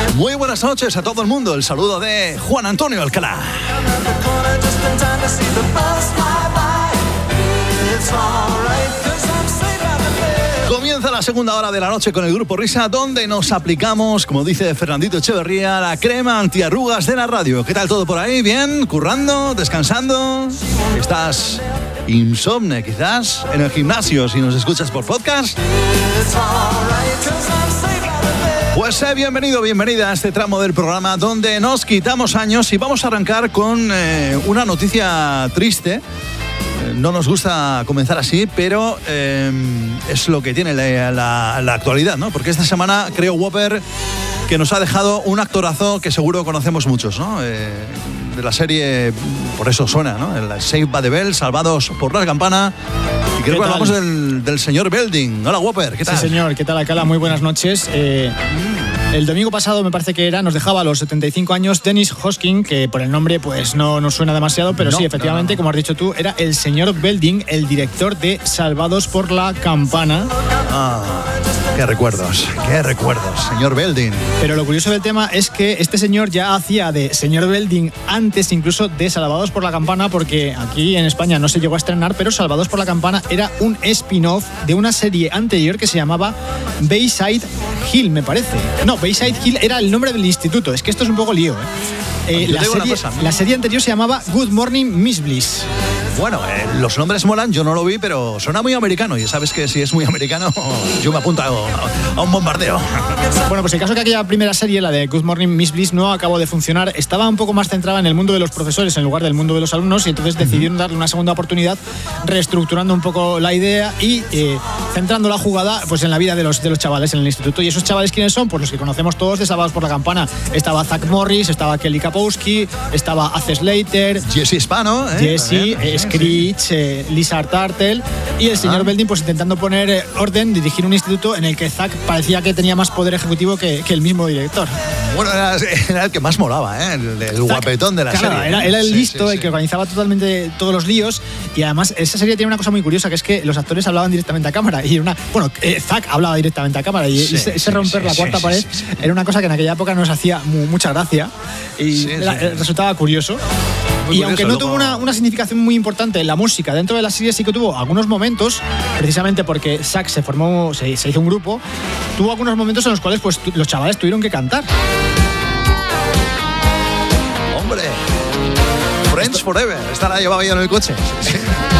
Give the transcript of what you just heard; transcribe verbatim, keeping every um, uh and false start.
Muy buenas noches a todo el mundo. El saludo de Juan Antonio Alcalá. Comienza la segunda hora de la noche con el Grupo Risa, donde nos aplicamos, como dice Fernandito Echeverría, la crema antiarrugas de la radio. ¿Qué tal todo por ahí? ¿Bien? ¿Currando? ¿Descansando? ¿Estás insomne quizás? ¿En el gimnasio si nos escuchas por podcast? Pues eh, bienvenido, bienvenida a este tramo del programa donde nos quitamos años y vamos a arrancar con eh, una noticia triste. No nos gusta comenzar así, pero eh, es lo que tiene la, la, la actualidad, ¿no? Porque esta semana creo, Whopper, que nos ha dejado un actorazo que seguro conocemos muchos, ¿no? Eh, de la serie, por eso suena, ¿no? El Saved by the Bell, Salvados por la Campana. Y creo que hablamos del, del señor Belding. Hola, Whopper, ¿qué tal? Sí, señor, ¿qué tal, Alcalá? Muy buenas noches. Eh... El domingo pasado, me parece que era, nos dejaba a los setenta y cinco años Dennis Hoskin, que por el nombre pues no nos suena demasiado, pero no, sí, efectivamente, no, no. como has dicho tú, era el señor Belding, el director de Salvados por la Campana. Ah, qué recuerdos, qué recuerdos, señor Belding. Pero lo curioso del tema es que este señor ya hacía de señor Belding antes incluso de Salvados por la Campana, porque aquí en España no se llegó a estrenar, pero Salvados por la Campana era un spin-off de una serie anterior que se llamaba Bayside Hill, me parece. No, Bayside Hill era el nombre del instituto. Es que esto es un poco lío, ¿eh? Eh, la, serie, cosa, la serie anterior se llamaba Good Morning Miss Bliss. Bueno, eh, los nombres molan, yo no lo vi, pero suena muy americano. Y sabes que si es muy americano, yo me apunto a, a un bombardeo. Bueno, pues el caso es que aquella primera serie, la de Good Morning Miss Bliss, no acabó de funcionar. Estaba un poco más centrada en el mundo de los profesores en lugar del mundo de los alumnos, y entonces decidieron darle una segunda oportunidad, reestructurando un poco la idea y eh, centrando la jugada pues en la vida de los, de los chavales en el instituto. ¿Y esos chavales quiénes son? Pues los que conocemos todos de Salvados por la Campana. Estaba Zach Morris, estaba Kelly Kapowski, estaba Ace Slater, Jesse Hispano, ¿eh? Jesse, eh, Screech, sí. eh, Lisa Tartel y el señor ah. Belding pues intentando poner eh, orden, dirigir un instituto en el que Zach parecía que tenía más poder ejecutivo que, que el mismo director. Bueno, era, era el que más molaba, ¿eh? el, el guapetón de la claro, serie. Era, era el sí, listo, sí, sí. el que organizaba totalmente todos los líos, y además esa serie tiene una cosa muy curiosa, que es que los actores hablaban directamente a cámara y una, bueno, eh, Zach hablaba directamente a cámara y, sí, y ese sí, romper sí, la cuarta sí, pared sí, sí, sí. era una cosa que en aquella época nos hacía mu- mucha gracia y sí, era, sí. resultaba curioso. Muy y curioso, aunque no luego... tuvo una, una significación muy importante en la música dentro de la serie, sí que tuvo algunos momentos, precisamente porque Zach se formó, se, se hizo un grupo, tuvo algunos momentos en los cuales pues los chavales tuvieron que cantar. Hombre, Friends Forever, esta la llevaba yo en el coche. Sí.